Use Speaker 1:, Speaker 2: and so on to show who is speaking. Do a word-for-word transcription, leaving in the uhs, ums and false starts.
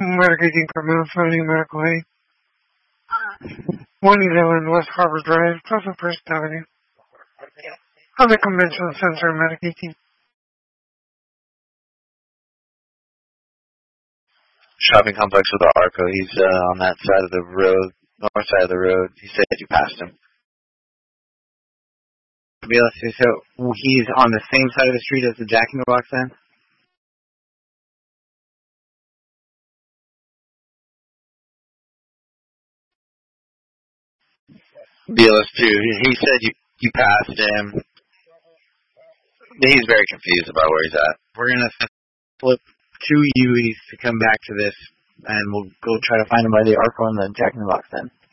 Speaker 1: Medicating for Minnesota Medical Aid. one eleven West Harbor Drive, plus of First Avenue. On the Convention Center Medicating.
Speaker 2: Shopping complex with the Arco. He's uh, on that side of the road, north side of the road. He said you passed him.
Speaker 3: So he's on the same side of the street as the Jack in the Box then?
Speaker 2: B L S two. He said you, you passed him. He's very confused about where he's at.
Speaker 3: We're going to flip two U Es to come back to this, and we'll go try to find him by the Arco and the Jack in the Box then.